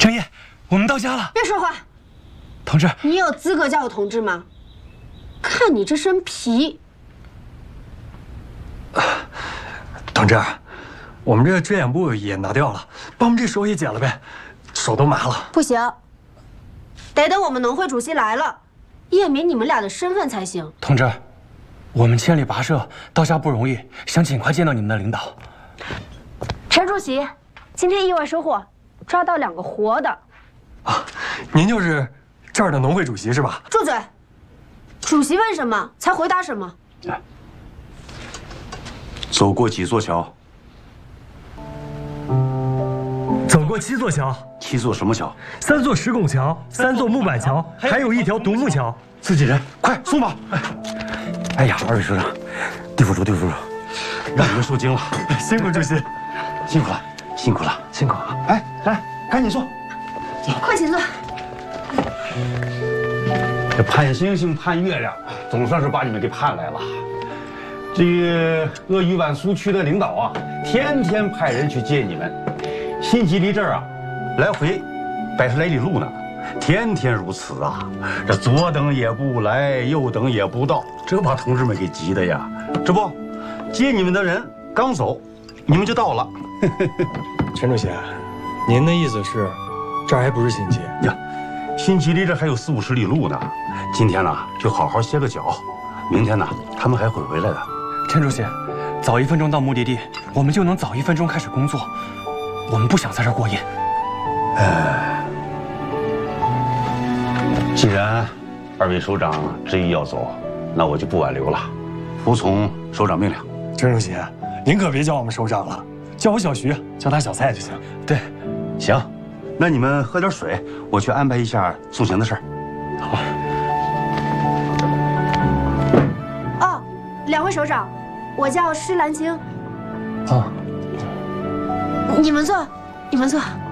灵叶，我们到家了。 别说话， 同志， 你有资格叫我同志吗？看你这身皮。 同志，我们这个遮掩布也拿掉了，把我们这手也剪了呗，手都麻了。 不行，得等我们农会主席来了，验明你们俩的身份才行。 同志，我们千里跋涉到家不容易，想尽快见到你们的领导。 陈主席，今天意外收获，抓到2个活的。 啊，您就是这儿的农会主席是吧？ 住嘴！主席问什么才回答什么。 走过几座桥？ 走过7座桥 7座什么桥 ，3座石拱桥，3座木板桥，还有1条独木桥。 自己人，快送吧！哎呀，二位首长，对不住，对不住，让你们受惊了。 辛苦主席， 辛苦了，辛苦了， 辛苦啊！ 哎，来，赶紧坐。 快请坐。 这盼星星盼月亮，总算是把你们给盼来了。这个鄂豫皖苏区的领导啊，天天派人去接你们。新吉离这儿啊，来回100来里路呢，天天如此啊。这左等也不来，右等也不到，这把同志们给急的呀。这不，接你们的人刚走，你们就到了。 陈主席，您的意思是，这儿还不是新吉呀？新吉离这还有40、50里路呢。今天呢，就好好歇个脚，明天呢，他们还会回来的。 陈主席，早1分钟到目的地，我们就能早1分钟开始工作。我们不想在这儿过夜。 既然2位首长执意要走，那我就不挽留了，服从首长命令。 陈主席，您可别叫我们首长了，叫我小徐，叫他小蔡就行。对， 行，那你们喝点水，我去安排一下送行的事儿。 好。 哦，2位首长，我叫施兰青。 哦， 你们坐，你们坐。